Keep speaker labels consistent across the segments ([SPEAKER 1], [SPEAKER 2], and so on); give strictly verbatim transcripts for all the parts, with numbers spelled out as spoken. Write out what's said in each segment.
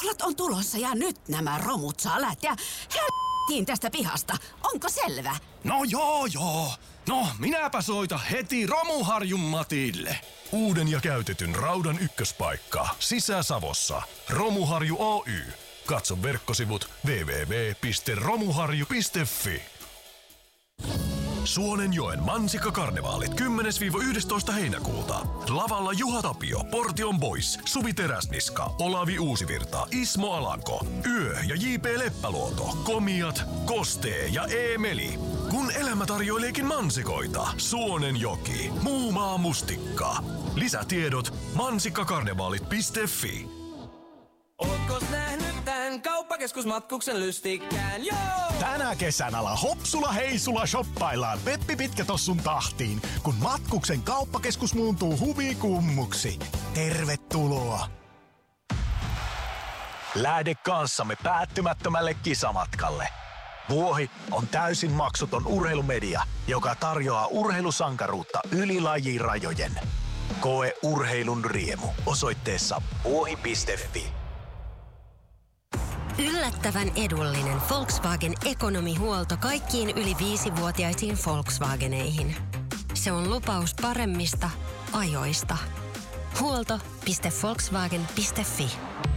[SPEAKER 1] Juhlat on tulossa ja nyt nämä romut saa lähteä helvettiin tästä pihasta. Onko selvä?
[SPEAKER 2] No joo joo. No minäpä soita heti Romuharjun Matille.
[SPEAKER 3] Uuden ja käytetyn raudan ykköspaikka Sisä-Savossa. Romuharju Oy. Katso verkkosivut double-u double-u double-u piste romuharju piste fi. Suonenjoen Mansikkakarnevaalit kymmenes yhdestoista heinäkuuta. Lavalla Juha Tapio, Portion Boys, Suvi Teräsniska, Olavi Uusivirta, Ismo Alanko, Yö ja J P Leppäluoto, Komiat, Kostee ja Eemeli. Kun elämä tarjoileekin mansikoita, Suonenjoki, Muumaa mustikka. Lisätiedot mansikkakarnevaalit piste fi.
[SPEAKER 4] Ootkos nähnyt tän kauppakeskusmatkuksen lystikkään? Joo!
[SPEAKER 5] Tänä kesänä hopsula heisulla shoppaillaan Peppi Pitkätossun tahtiin, kun matkuksen kauppakeskus muuntuu huvikummuksi. Tervetuloa! Lähde kanssamme päättymättömälle kisamatkalle. Vuohi on täysin maksuton urheilumedia, joka tarjoaa urheilusankaruutta yli lajirajojen. Koe urheilun riemu osoitteessa vuohi piste fi.
[SPEAKER 6] Yllättävän edullinen Volkswagen ekonomihuolto kaikkiin yli viisivuotiaisiin Volkswageneihin. Se on lupaus paremmista ajoista. huolto piste volkswagen piste fi.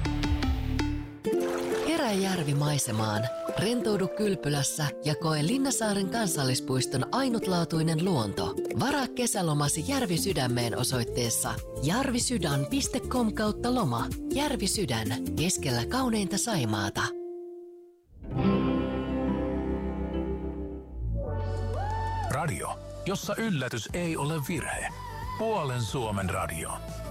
[SPEAKER 7] Herää järvimaisemaan, rentoudu kylpylässä ja koe Linnasaaren kansallispuiston ainutlaatuinen luonto. Varaa kesälomasi Järvisydämeen osoitteessa jarvisydän piste com kautta loma. Järvisydän, keskellä kauneinta Saimaata.
[SPEAKER 8] Radio, jossa yllätys ei ole virhe. Puolen Suomen radio.